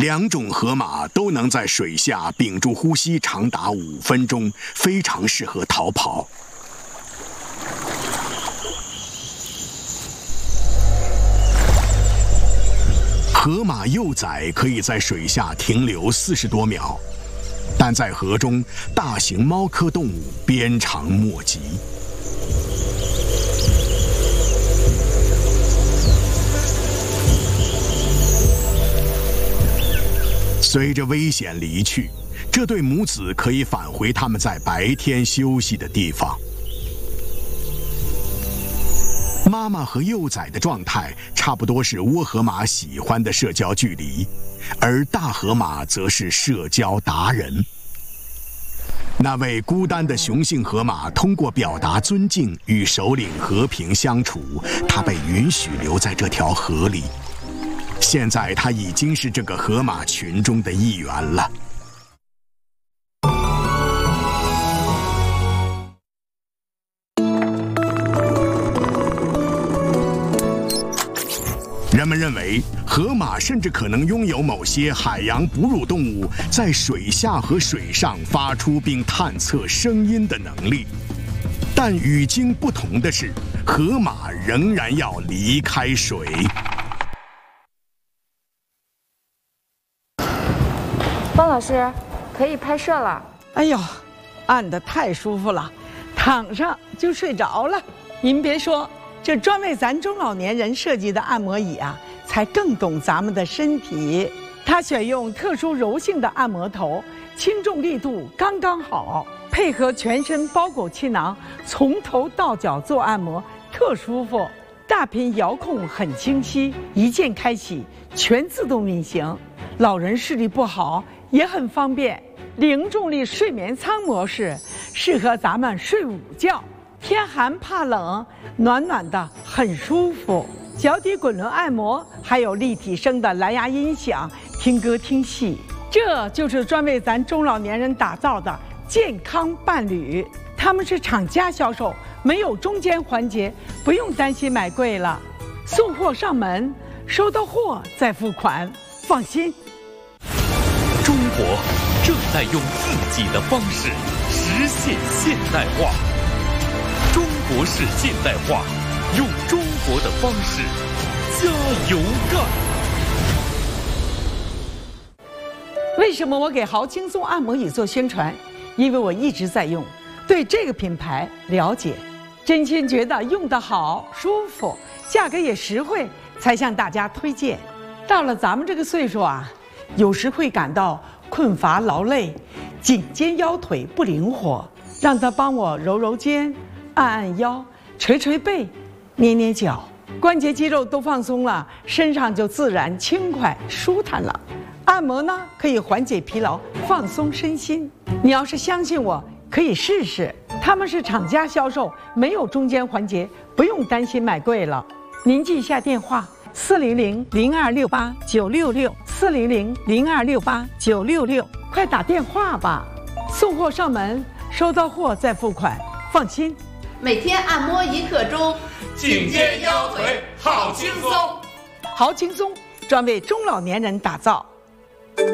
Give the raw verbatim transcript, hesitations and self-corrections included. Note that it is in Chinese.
两种河马都能在水下屏住呼吸长达五分钟，非常适合逃跑。河马幼崽可以在水下停留四十多秒，但在河中，大型猫科动物鞭长莫及。随着危险离去，这对母子可以返回他们在白天休息的地方。妈妈和幼崽的状态差不多是窝河马喜欢的社交距离，而大河马则是社交达人。那位孤单的雄性河马通过表达尊敬与首领和平相处，它被允许留在这条河里。现在它已经是这个河马群中的一员了。人们认为，河马甚至可能拥有某些海洋哺乳动物在水下和水上发出并探测声音的能力。但与鲸不同的是，河马仍然要离开水。 方老师，可以拍摄了。 哎呦，按得太舒服了，躺上就睡着了。您别说，这专为咱中老年人设计的按摩椅啊，才更懂咱们的身体。它选用特殊柔性的按摩头，轻重力度刚刚好，配合全身包裹气囊，从头到脚做按摩，特舒服。大屏遥控很清晰，一键开启，全自动运行。老人视力不好也很方便。零重力睡眠舱模式适合咱们睡午觉，天寒怕冷，暖暖的很舒服。脚底滚轮按摩，还有立体声的蓝牙音响，听歌听戏。这就是专为咱中老年人打造的健康伴侣。他们是厂家销售，没有中间环节，不用担心买贵了。送货上门，收到货再付款，放心。 中国正在用自己的方式实现现代化。中国式现代化，用中国的方式加油干。 为什么我给豪轻松按摩椅做宣传？因为我一直在用，对这个品牌了解，真心觉得用得好、舒服，价格也实惠，才向大家推荐。到了咱们这个岁数啊，有时会感到困乏劳累，颈肩腰腿不灵活，让他帮我揉揉肩，按按腰，捶捶背，捏捏脚，关节肌肉都放松了，身上就自然轻快舒坦了。按摩呢，可以缓解疲劳，放松身心。你要是相信我，可以试试。他们是厂家销售，没有中间环节，不用担心买贵了。您记一下电话：四零零零二六八九六六，四零零零二六八九六六，快打电话吧。送货上门，收到货再付款，放心。 每天按摩一刻钟， 颈肩腰腿好轻松。 好轻松，专为中老年人打造。